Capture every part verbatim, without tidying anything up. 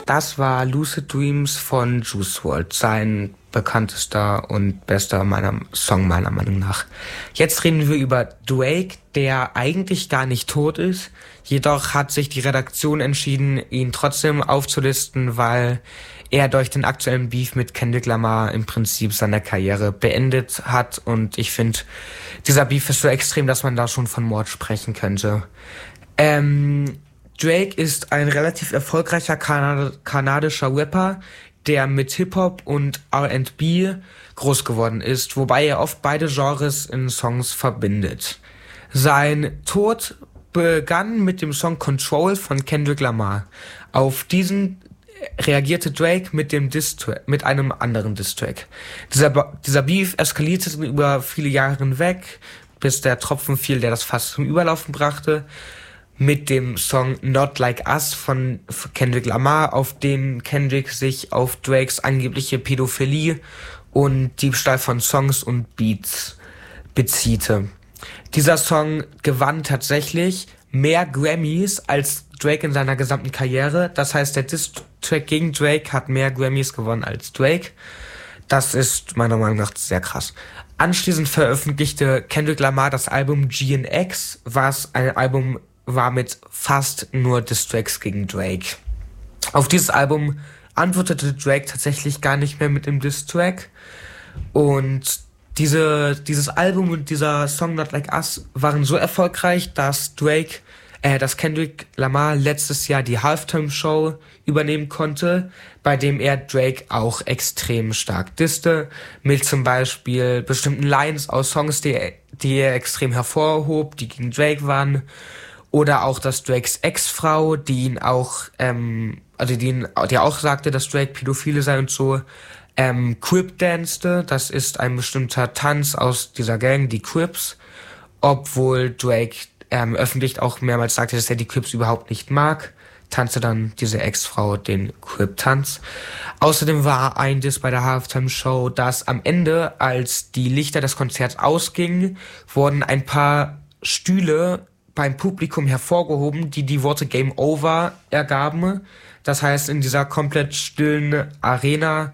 Das war Lucid Dreams von Juice world, sein bekanntester und bester meiner Song meiner Meinung nach. Jetzt reden wir über Drake, der eigentlich gar nicht tot ist. Jedoch hat sich die Redaktion entschieden, ihn trotzdem aufzulisten, weil er durch den aktuellen Beef mit Kendrick Lamar im Prinzip seine Karriere beendet hat. Und ich finde, dieser Beef ist so extrem, dass man da schon von Mord sprechen könnte. Ähm, Drake ist ein relativ erfolgreicher Kanad- kanadischer Rapper, der mit Hip-Hop und R and B groß geworden ist, wobei er oft beide Genres in Songs verbindet. Sein Tod begann mit dem Song Control von Kendrick Lamar. Auf diesen reagierte Drake mit dem Diss-Track, mit einem anderen Diss-Track. Dieser, dieser Beef eskalierte über viele Jahre hinweg, bis der Tropfen fiel, der das Fass zum Überlaufen brachte, mit dem Song Not Like Us von Kendrick Lamar, auf den Kendrick sich auf Drakes angebliche Pädophilie und Diebstahl von Songs und Beats beziehte. Dieser Song gewann tatsächlich mehr Grammys als Drake in seiner gesamten Karriere. Das heißt, der Diss-Track gegen Drake hat mehr Grammys gewonnen als Drake. Das ist meiner Meinung nach sehr krass. Anschließend veröffentlichte Kendrick Lamar das Album G N X, was ein Album war mit fast nur Diss-Tracks gegen Drake. Auf dieses Album antwortete Drake tatsächlich gar nicht mehr mit dem Diss-Track. Und diese, dieses Album und dieser Song Not Like Us waren so erfolgreich, dass Drake, äh, dass Kendrick Lamar letztes Jahr die Halftime-Show übernehmen konnte, bei dem er Drake auch extrem stark disste, mit zum Beispiel bestimmten Lines aus Songs, die er, die er extrem hervorhob, die gegen Drake waren. Oder auch, dass Drakes Ex-Frau, die ihn auch, ähm, also die, ihn, die auch sagte, dass Drake Pädophile sei und so, ähm, Crip danste. Das ist ein bestimmter Tanz aus dieser Gang, die Crips. Obwohl Drake ähm, öffentlich auch mehrmals sagte, dass er die Crips überhaupt nicht mag, tanzte dann diese Ex-Frau den Crip-Tanz. Außerdem war ein Diss bei der Halftime-Show, dass am Ende, als die Lichter des Konzerts ausgingen, wurden ein paar Stühle beim Publikum hervorgehoben, die die Worte Game Over ergaben. Das heißt, in dieser komplett stillen Arena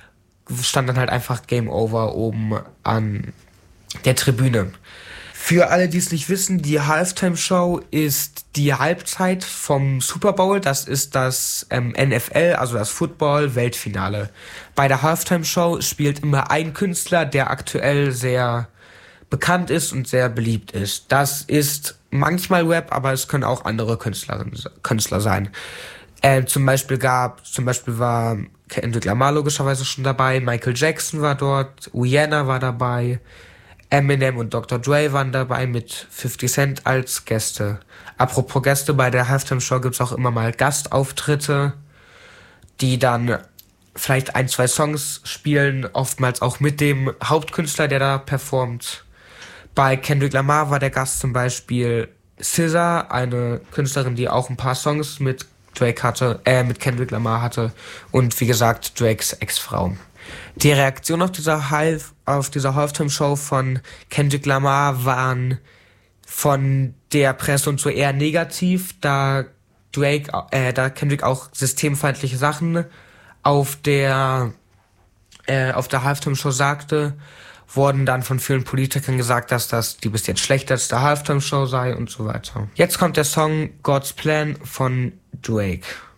stand dann halt einfach Game Over oben an der Tribüne. Für alle, die es nicht wissen, die Halftime-Show ist die Halbzeit vom Super Bowl. Das ist das ähm, N F L, also das Football-Weltfinale. Bei der Halftime-Show spielt immer ein Künstler, der aktuell sehr bekannt ist und sehr beliebt ist. Das ist manchmal Rap, aber es können auch andere Künstler, Künstler sein. Äh, zum Beispiel gab, zum Beispiel war Kendrick Lamar logischerweise schon dabei, Michael Jackson war dort, Rihanna war dabei, Eminem und Doktor Dre waren dabei mit fifty Cent als Gäste. Apropos Gäste, bei der Halftime-Show gibt's auch immer mal Gastauftritte, die dann vielleicht ein, zwei Songs spielen, oftmals auch mit dem Hauptkünstler, der da performt. Bei Kendrick Lamar war der Gast zum Beispiel S Z A, eine Künstlerin, die auch ein paar Songs mit Drake hatte, äh, mit Kendrick Lamar hatte und wie gesagt Drakes Ex-Frau. Die Reaktion auf dieser Half, auf dieser Halftime-Show von Kendrick Lamar waren von der Presse und so eher negativ, da Drake, äh, da Kendrick auch systemfeindliche Sachen auf der, äh, auf der Halftime-Show sagte, wurden dann von vielen Politikern gesagt, dass das die bis jetzt schlechteste Halftime-Show sei und so weiter. Jetzt kommt der Song God's Plan von Drake.